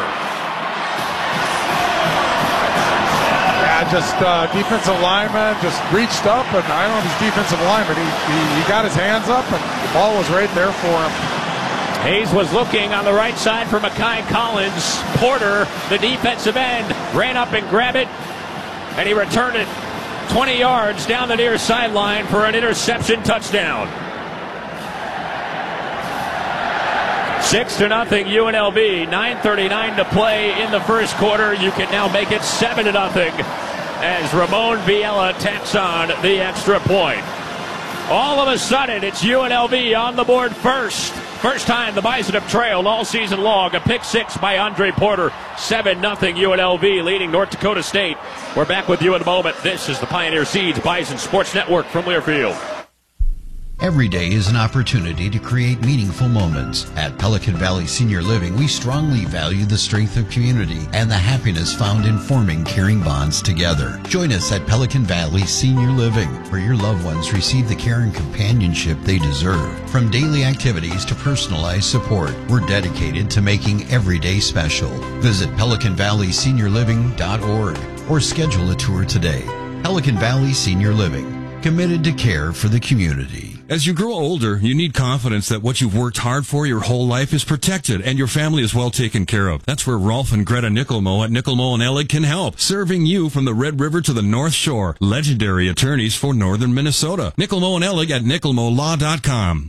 Yeah, just uh, defensive lineman just reached up, and I don't know if he's defensive lineman. He, he, he got his hands up, and the ball was right there for him. Hayes was looking on the right side for Mekhi Collins. Porter, the defensive end, ran up and grabbed it, and he returned it twenty yards down the near sideline for an interception touchdown. Six to nothing, U N L V. nine thirty-nine to play in the first quarter. You can now make it seven to nothing as Ramon Viella tacks on the extra point. All of a sudden, it's U N L V on the board first. First time the Bison have trailed all season long. A pick six by Andre Porter. seven nothing U N L V leading North Dakota State. We're back with you in a moment. This is the Pioneer Seeds Bison Sports Network from Learfield. Every day is an opportunity to create meaningful moments. At Pelican Valley Senior Living, we strongly value the strength of community and the happiness found in forming caring bonds together. Join us at Pelican Valley Senior Living, where your loved ones receive the care and companionship they deserve. From daily activities to personalized support, we're dedicated to making every day special. Visit pelican valley senior living dot org or schedule a tour today. Pelican Valley Senior Living, committed to care for the community. As you grow older, you need confidence that what you've worked hard for your whole life is protected and your family is well taken care of. That's where Rolf and Greta Nickelmo at Nickelmo and Ellig can help, serving you from the Red River to the North Shore. Legendary attorneys for northern Minnesota. Nickelmo and Ellig at nickelmo law dot com.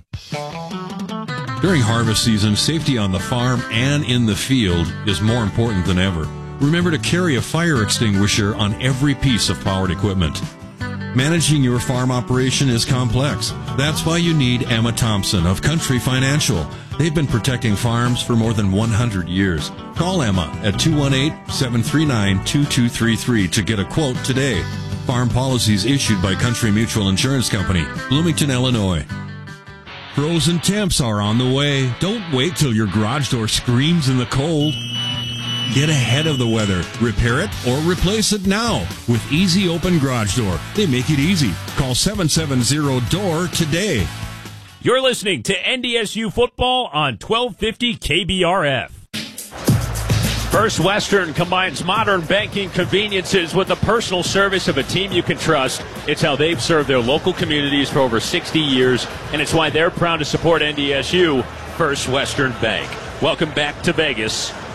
During harvest season, safety on the farm and in the field is more important than ever. Remember to carry a fire extinguisher on every piece of powered equipment. Managing your farm operation is complex. That's why you need Emma Thompson of Country Financial. They've been protecting farms for more than one hundred years. Call Emma at two one eight, seven three nine, two two three three to get a quote today. Farm policies issued by Country Mutual Insurance Company, Bloomington, Illinois. Frozen temps are on the way. Don't wait till your garage door screams in the cold. Get ahead of the weather. Repair it or replace it now with Easy Open Garage Door. They make it easy. Call seven seven zero D O O R today. You're listening to N D S U football on twelve fifty K B R F. First Western combines modern banking conveniences with the personal service of a team you can trust. It's how they've served their local communities for over sixty years, and it's why they're proud to support N D S U. First Western Bank. Welcome back to Vegas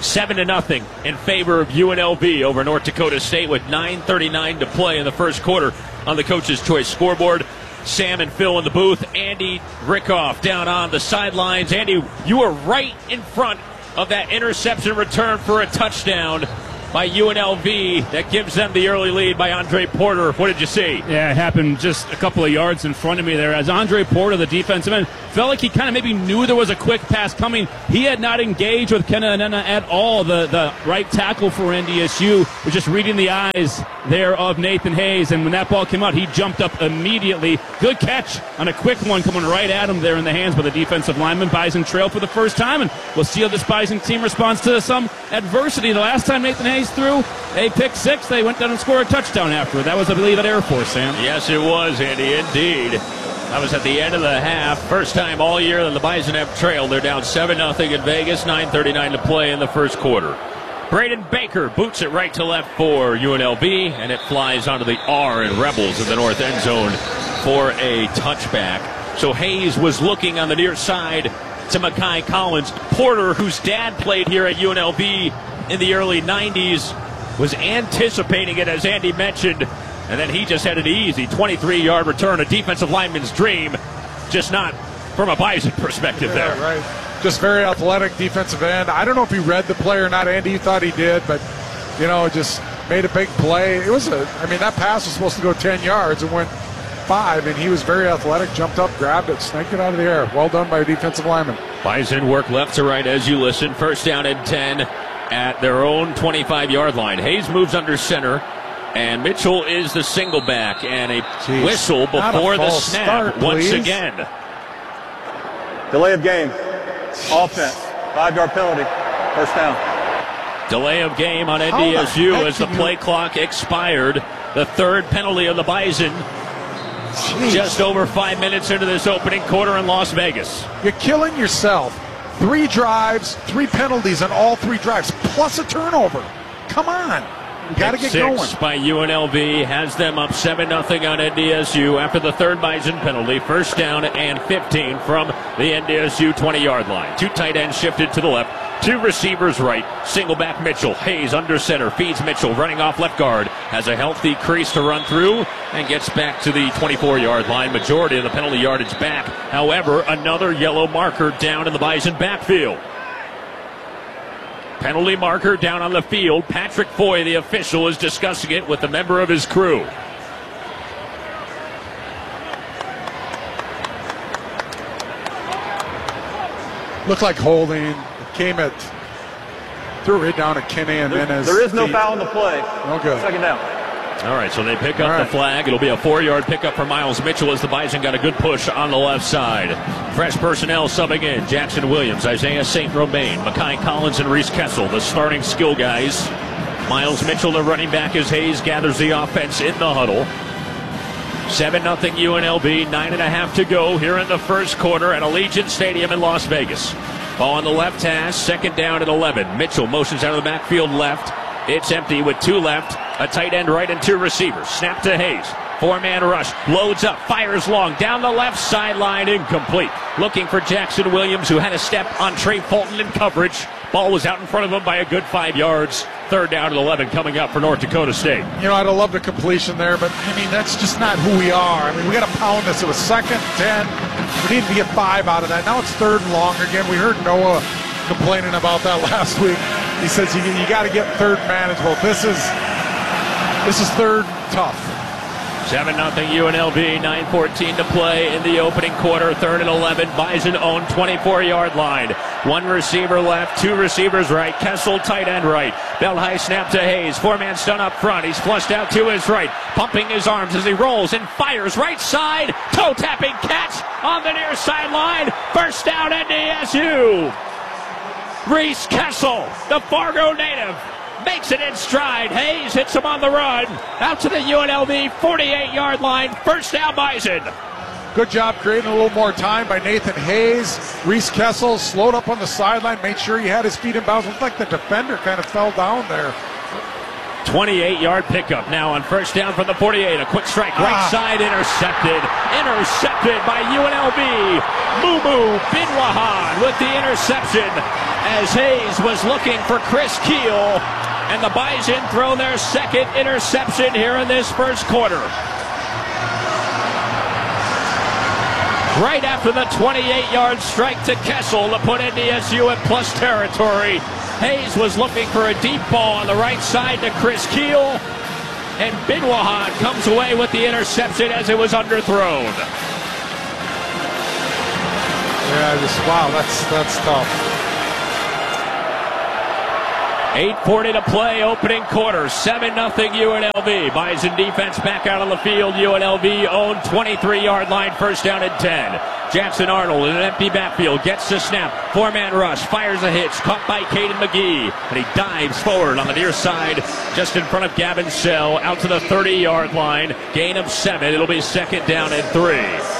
seven to nothing in favor of U N L V over North Dakota State with nine thirty-nine to play in the first quarter on the Coach's Choice scoreboard. Sam and Phil in the booth. Andy Rickoff down on the sidelines. Andy, you were right in front of that interception return for a touchdown by U N L V that gives them the early lead by Andre Porter. What did you see? Yeah, it happened just a couple of yards in front of me there as Andre Porter, the defensive end, felt like he kind of maybe knew there was a quick pass coming. He had not engaged with Kenna Anena at all. The, the right tackle for N D S U was just reading the eyes there of Nathan Hayes, and when that ball came out, he jumped up immediately. Good catch on a quick one coming right at him there in the hands by the defensive lineman. Bison trail for the first time, and we'll see how this Bison team responds to some adversity. The last time Nathan Hayes threw a pick six, they went down and scored a touchdown after. That was, I believe, at Air Force, Sam. Yes, it was, Andy, indeed. That was at the end of the half. First time all year that the Bison have trailed. They're down seven nothing in Vegas, nine thirty-nine to play in the first quarter. Braden Baker boots it right to left for U N L V, and it flies onto the R and Rebels in the north end zone for a touchback. So Hayes was looking on the near side to Makai Collins. Porter, whose dad played here at U N L V in the early nineties, was anticipating it, as Andy mentioned, and then he just had an easy twenty-three yard return, a defensive lineman's dream, just not from a Bison perspective yeah, there. Right. Just very athletic defensive end. I don't know if he read the play or not. Andy, you thought he did, but, you know, just made a big play. It was a, I mean, that pass was supposed to go ten yards and went five, and he was very athletic, jumped up, grabbed it, snaked it out of the air. Well done by a defensive lineman. Bison work left to right as you listen. First down and ten at their own twenty-five yard line. Hayes moves under center, and Mitchell is the single back, and a Jeez, whistle before the snap start, once please. again. Delay of game. Offense. Five yard penalty. First down. Delay of game on N D S U as the play you... clock expired. The third penalty of the Bison. Jeez. Just over five minutes into this opening quarter in Las Vegas. You're killing yourself. Three drives, three penalties on all three drives, plus a turnover. Come on. You got to get six going. By U N L V has them up seven nothing on N D S U after the third Bison penalty. First down and fifteen from the N D S U twenty yard line. Two tight ends shifted to the left. Two receivers right. Single back Mitchell. Hayes under center. Feeds Mitchell. Running off left guard. Has a healthy crease to run through and gets back to the twenty-four yard line. Majority of the penalty yardage back. However, another yellow marker down in the Bison backfield. Penalty marker down on the field. Patrick Foy, the official, is discussing it with a member of his crew. Looked like holding. It came at, threw it right down at Kenny and there, then as there is no feet. foul on the play. No good. Second down. All right, so they pick up right. the flag. It'll be a four-yard pickup for Miles Mitchell as the Bison got a good push on the left side. Fresh personnel subbing in. Jackson Williams, Isaiah Saint Romain, Makai Collins, and Reese Kessel, the starting skill guys. Miles Mitchell, the running back, as Hayes gathers the offense in the huddle. seven nothing U N L V, nine and a half to go here in the first quarter at Allegiant Stadium in Las Vegas. Ball on the left hash, second down at eleven. Mitchell motions out of the backfield left. It's empty with two left, a tight end right and two receivers. Snap to Hayes. Four-man rush. Loads up. Fires long. Down the left sideline. Incomplete. Looking for Jackson Williams, who had a step on Trey Fulton in coverage. Ball was out in front of him by a good five yards. Third down at eleven coming up for North Dakota State. You know, I'd have loved a completion there, but, I mean, that's just not who we are. I mean, we got to pound this. It was second, ten. We need to get five out of that. Now it's third and long again. We heard Noah complaining about that last week. He says you, you got to get third manageable. This is this is third tough. seven nothing U N L V, nine fourteen to play in the opening quarter. Third and eleven. Bison own twenty-four yard line. One receiver left, two receivers right. Kessel tight end right. Bell high snap to Hayes. Four-man stun up front. He's flushed out to his right. Pumping his arms as he rolls and fires right side. Toe-tapping catch on the near sideline. First down N D S U. Reese Kessel, the Fargo native, makes it in stride. Hayes hits him on the run. Out to the U N L V forty-eight yard line. First down Bison. Good job creating a little more time by Nathan Hayes. Reese Kessel slowed up on the sideline, made sure he had his feet in bounds. Looked like the defender kind of fell down there. twenty-eight yard pickup now on first down from the forty-eight. A quick strike right ah. side, intercepted. Intercepted by U N L V. Mumu Binwahan with the interception. as Hayes was looking for Chris Keel, and the Bison throw their second interception here in this first quarter. Right after the twenty-eight-yard strike to Kessel to put N D S U in plus territory, Hayes was looking for a deep ball on the right side to Chris Keel, and Binwahan comes away with the interception as it was underthrown. Yeah, just wow, that's that's tough. eight forty to play, opening quarter, seven nothing U N L V. Bison defense back out on the field. U N L V own twenty-three-yard line, first down and ten. Jackson Arnold in an empty backfield, gets the snap, four-man rush, fires a hitch, caught by Caden McGee, and he dives forward on the near side, just in front of Gavin Sell, out to the thirty-yard line, gain of seven. It'll be second down and three.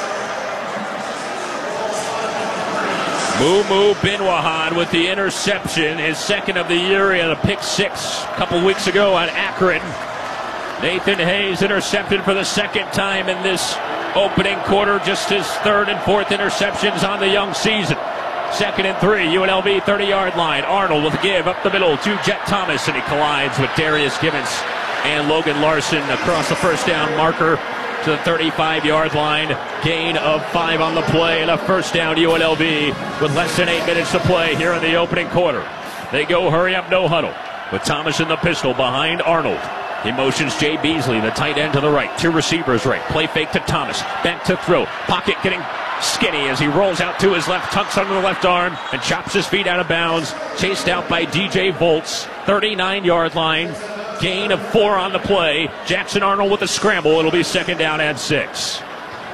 Mumu Binwahan with the interception, his second of the year. He had a pick six a couple weeks ago on Akron. Nathan Hayes intercepted for the second time in this opening quarter, just his third and fourth interceptions on the young season. Second and three, U N L V thirty-yard line. Arnold with a give up the middle to Jet Thomas, and he collides with Darius Gibbons and Logan Larson across the first down marker to the thirty-five-yard line. Gain of five on the play, and a first down U N L V with less than eight minutes to play here in the opening quarter. They go hurry up, no huddle, with Thomas in the pistol behind Arnold. He motions Jay Beasley, the tight end, to the right. Two receivers right. Play fake to Thomas. Back to throw. Pocket getting skinny as he rolls out to his left, tucks under the left arm, and chops his feet out of bounds. Chased out by D J Volts. thirty-nine-yard line. Gain of four on the play. Jackson Arnold with a scramble. It'll be second down and six.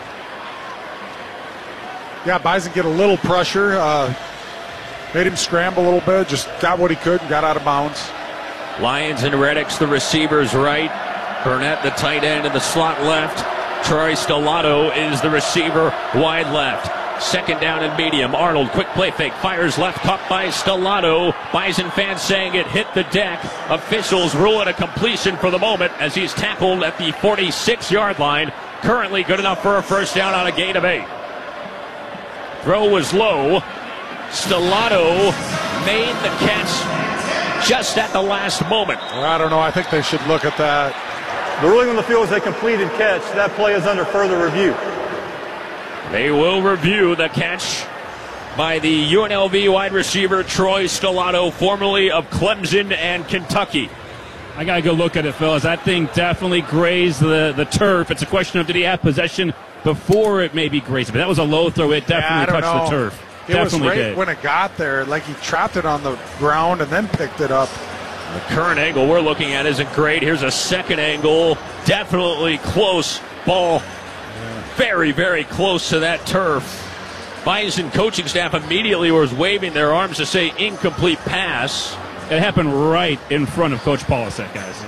Yeah, Bison get a little pressure. Uh, made him scramble a little bit. Just got what he could and got out of bounds. Lyons and Reddix, the receivers right. Burnett, the tight end, in the slot left. Troy Stellato is the receiver wide left. Second down and medium. Arnold, quick play fake, fires left, caught by Stellato. Bison fans saying it hit the deck. Officials rule it a completion for the moment as he's tackled at the forty-six-yard line. Currently good enough for a first down on a gain of eight. Throw was low. Stellato made the catch just at the last moment. I don't know. I think they should look at that. The ruling on the field is a completed catch. That play is under further review. They will review the catch by the U N L V wide receiver Troy Stellato, formerly of Clemson and Kentucky. I got to go look at it, fellas. That thing definitely grazed the, the turf. It's a question of did he have possession before it maybe grazed it. But that was a low throw. It definitely yeah, touched know. the turf. It definitely was right did. when it got there, like he trapped it on the ground and then picked it up. The current angle we're looking at isn't great. Here's a second angle. Definitely close ball. Very, very close to that turf. Bison coaching staff immediately was waving their arms to say incomplete pass. It happened right in front of Coach Polisek, guys.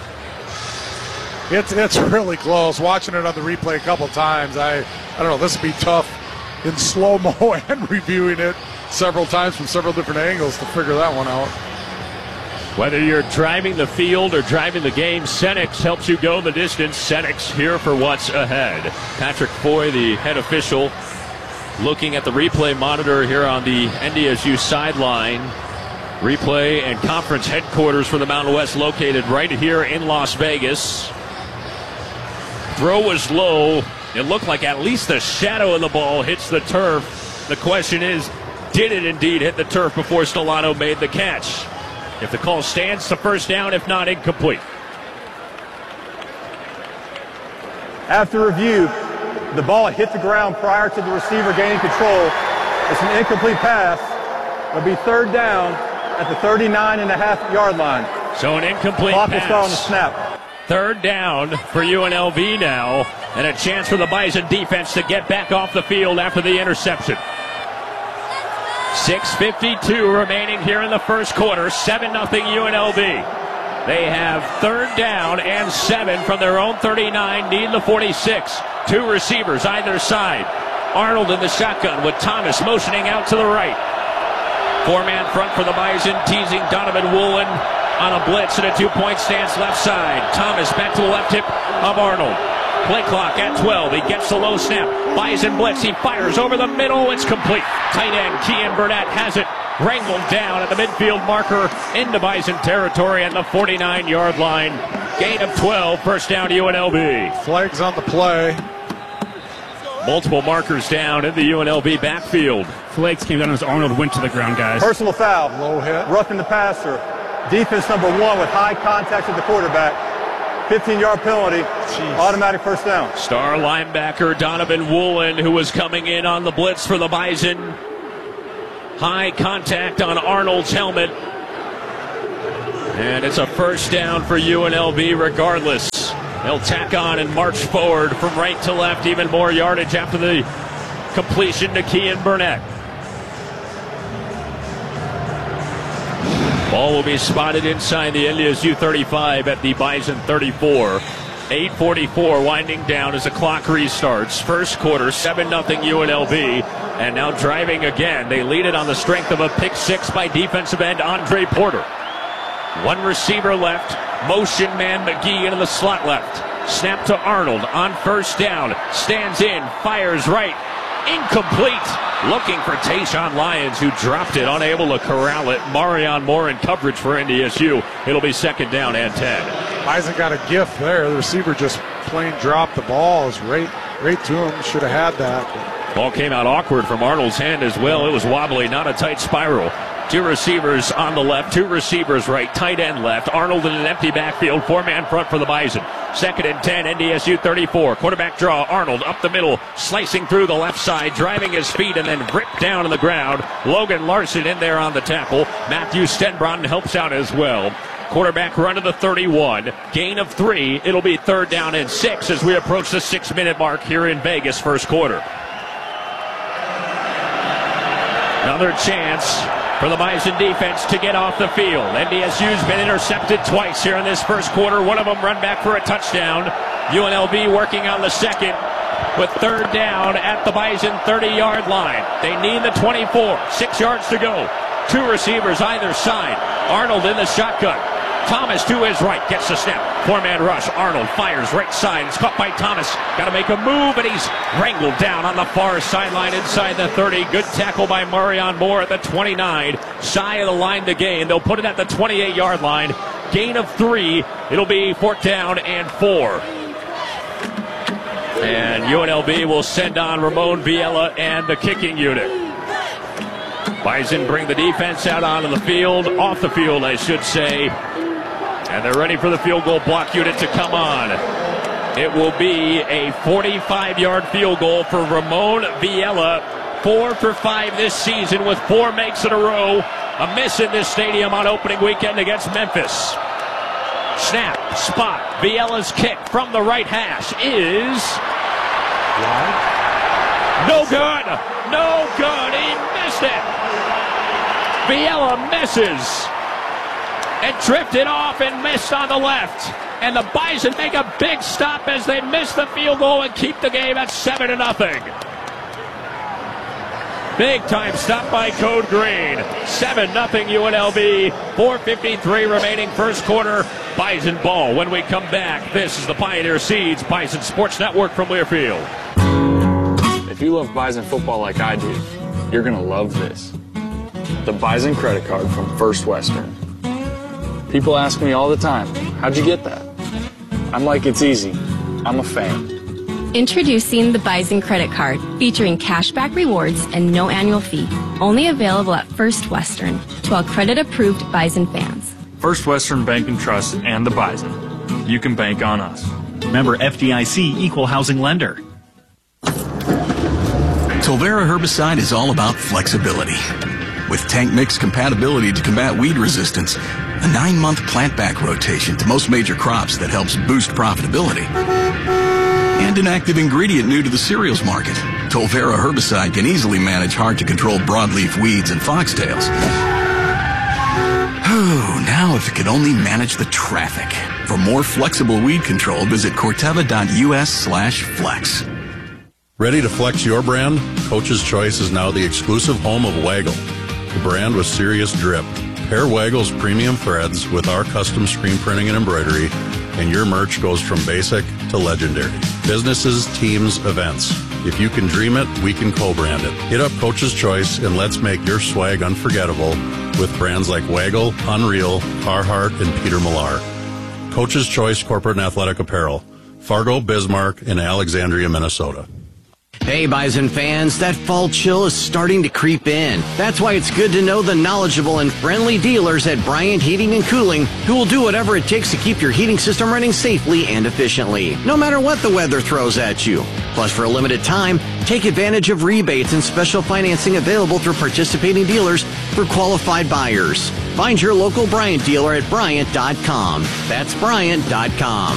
It's it's really close. Watching it on the replay a couple times, I I don't know. This would be tough in slow mo and reviewing it several times from several different angles to figure that one out. Whether you're driving the field or driving the game, Senex helps you go the distance. Senex here for what's ahead. Patrick Foy, the head official, looking at the replay monitor here on the N D S U sideline. Replay and conference headquarters for the Mountain West located right here in Las Vegas. Throw was low. It looked like at least the shadow of the ball hits the turf. The question is, did it indeed hit the turf before Stellato made the catch? If the call stands, to first down. If not, incomplete. After review, the ball hit the ground prior to the receiver gaining control. It's an incomplete pass. It'll be third down at the thirty-nine and a half yard line. So an incomplete Clock pass. will start on the snap. Third down for U N L V now, and a chance for the Bison defense to get back off the field after the interception. six fifty-two remaining here in the first quarter. seven nothing U N L V. They have third down and seven from their own thirty-nine, need the forty-six. Two receivers either side. Arnold in the shotgun with Thomas motioning out to the right. Four-man front for the Bison, teasing Donovan Woolen on a blitz and a two-point stance left side. Thomas back to the left hip of Arnold. Play clock at twelve. He gets the low snap. Bison blitz. He fires over the middle. It's complete. Tight end Kean Burnett has it wrangled down at the midfield marker into Bison territory at the forty-nine-yard line. Gain of twelve, first down to U N L B. Flags on the play. Multiple markers down in the U N L B backfield. Flags came down as Arnold went to the ground, guys. Personal foul. Low hit. Roughing the passer. Defense number one with high contact with the quarterback. fifteen-yard penalty. Jeez. Automatic first down. Star linebacker Donovan Woolen, who was coming in on the blitz for the Bison. High contact on Arnold's helmet. And it's a first down for U N L B regardless. They'll tack on and march forward from right to left. Even more yardage after the completion to Kean Burnett. Ball will be spotted inside the N D S U thirty-five at the Bison thirty-four. eight forty-four winding down as the clock restarts. First quarter, seven nothing U N L B. And now driving again. They lead it on the strength of a pick six by defensive end Andre Porter. One receiver left. Motion man McGee into the slot left. Snap to Arnold on first down. Stands in, fires right. Incomplete. Looking for Tayshawn Lyons, who dropped it, unable to corral it. Marion Moore in coverage for N D S U. It'll be second down and ten. Eisen got a gift there. The receiver just plain dropped the ball. It was right, right to him. Should have had that. Ball came out awkward from Arnold's hand as well. It was wobbly, not a tight spiral. Two receivers on the left, two receivers right, tight end left. Arnold in an empty backfield, four-man front for the Bison. Second and ten, N D S U thirty-four. Quarterback draw, Arnold up the middle, slicing through the left side, driving his feet, and then ripped down on the ground. Logan Larson in there on the tackle. Matthew Stenbron helps out as well. Quarterback run to the thirty-one. Gain of three. It'll be third down and six as we approach the six-minute mark here in Vegas, first quarter. Another chance for the Bison defense to get off the field. N D S U's been intercepted twice here in this first quarter. One of them run back for a touchdown. U N L B working on the second with third down at the Bison thirty-yard line. They need the twenty-four. Six yards to go. Two receivers either side. Arnold in the shotgun. Thomas to his right. Gets the snap. Four-man rush. Arnold fires right side. It's caught by Thomas. Got to make a move, and he's wrangled down on the far sideline inside the thirty. Good tackle by Marion Moore at the twenty-nine. Shy of the line to gain. They'll put it at the twenty-eight-yard line. Gain of three. It'll be fourth down and four. And U N L B will send on Ramon Viella and the kicking unit. Bison bring the defense out onto the field, off the field, I should say. And they're ready for the field goal block unit to come on. It will be a forty-five-yard field goal for Ramon Viella. Four for five this season with four makes in a row. A miss in this stadium on opening weekend against Memphis. Snap, spot. Viella's kick from the right hash is no good. No good. He missed it. Viella misses. And drifted off and missed on the left. And the Bison make a big stop as they miss the field goal and keep the game at seven to nothing. Big time stop by Code Green. seven nothing U N L B. four fifty-three remaining first quarter. Bison ball. When we come back, this is the Pioneer Seeds Bison Sports Network from Learfield. If you love Bison football like I do, you're going to love this. The Bison credit card from First Western. People ask me all the time, how'd you get that? I'm like, it's easy. I'm a fan. Introducing the Bison credit card, featuring cashback rewards and no annual fee. Only available at First Western to all credit-approved Bison fans. First Western Bank and Trust and the Bison. You can bank on us. Member F D I C Equal Housing Lender. Tolvera herbicide is all about flexibility. With tank mix compatibility to combat weed resistance, a nine-month plant-back rotation to most major crops that helps boost profitability, and an active ingredient new to the cereals market, Tolvera herbicide can easily manage hard-to-control broadleaf weeds and foxtails. Oh, now if it could only manage the traffic. For more flexible weed control, visit corteva.us slash flex. Ready to flex your brand? Coach's Choice is now the exclusive home of Waggle, the brand with serious drip. Pair Waggle's premium threads with our custom screen printing and embroidery, and your merch goes from basic to legendary. Businesses, teams, events. If you can dream it, we can co-brand it. Hit up Coach's Choice and let's make your swag unforgettable with brands like Waggle, Unreal, Carhartt, and Peter Millar. Coach's Choice Corporate and Athletic Apparel, Fargo, Bismarck, and Alexandria, Minnesota. Hey, Bison fans, that fall chill is starting to creep in. That's why it's good to know the knowledgeable and friendly dealers at Bryant Heating and Cooling who will do whatever it takes to keep your heating system running safely and efficiently, no matter what the weather throws at you. Plus, for a limited time, take advantage of rebates and special financing available through participating dealers for qualified buyers. Find your local Bryant dealer at Bryant dot com. That's Bryant dot com.